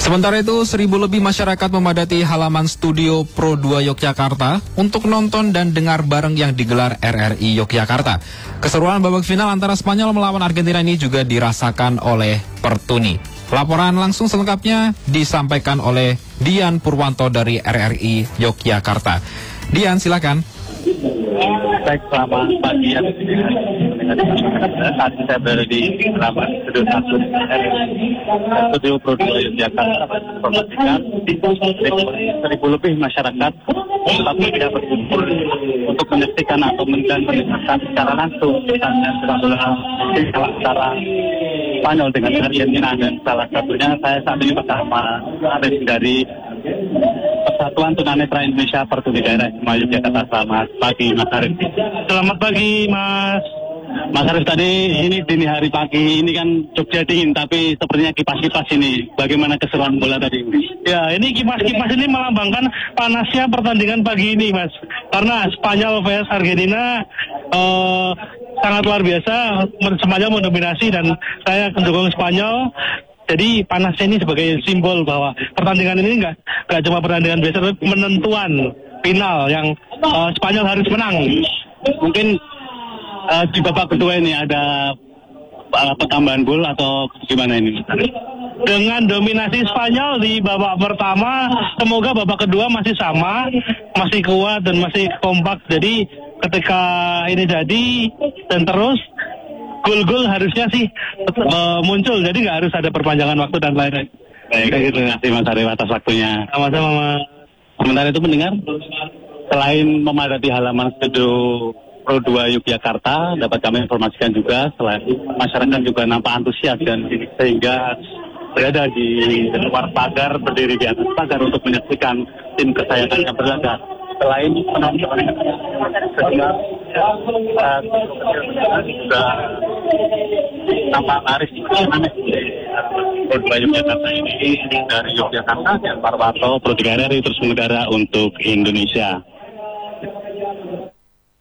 Sementara itu, 1.000 lebih masyarakat memadati halaman studio Pro 2 Yogyakarta untuk nonton dan dengar bareng yang digelar RRI Yogyakarta. Keseruan babak final antara Spanyol melawan Argentina ini juga dirasakan oleh Pertuni. Laporan langsung selengkapnya disampaikan oleh Dian Purwanto dari RRI Yogyakarta. Dian, silakan. Baik, selamat pagi. Saat ini saya berada di halaman studio Pro 2 Yogyakarta. Informasikan 1.000 lebih masyarakat tapi tidak berkumpul untuk menyaksikan atau mendengarkan secara langsung antara Spanyol dengan Argentina, dan salah satunya saya saat ini bersama dari Persatuan Tunanetra Indonesia Pertuni Daerah Istimewa Yogyakarta. Selamat pagi, Mas Arif. Selamat pagi, Mas. Mas Arif, tadi ini dini hari pagi ini kan Jogja dingin, tapi sepertinya kipas-kipas ini. Bagaimana keseruan bola tadi? Ya, ini kipas-kipas ini melambangkan panasnya pertandingan pagi ini, Mas. Karena Spanyol vs Argentina sangat luar biasa. Spanyol mendominasi dan saya mendukung Spanyol. Jadi panasnya ini sebagai simbol bahwa pertandingan ini nggak cuma pertandingan biasa, tapi penentuan final yang Spanyol harus menang. Mungkin di babak kedua ini ada pertambahan gol atau gimana ini? Dengan dominasi Spanyol di babak pertama, semoga babak kedua masih sama, masih kuat dan masih kompak. Jadi ketika ini jadi dan terus gol-gol harusnya sih muncul, jadi nggak harus ada perpanjangan waktu dan lain-lain. Baik, terima kasih Mas Arif atas waktunya. Sama-sama, Mas. Sementara itu mendengar, selain memadati halaman studio Pro 2 Yogyakarta, dapat kami informasikan juga selain masyarakat juga nampak antusias dan sehingga berada di luar pagar, berdiri di atas pagar untuk menyaksikan tim kesayangannya berlaga. Selain penonton juga nampak laris aneh Pro 2 Yogyakarta ini dari Yogyakarta dan Parwato Pro 3 RRI terus mengudara untuk Indonesia.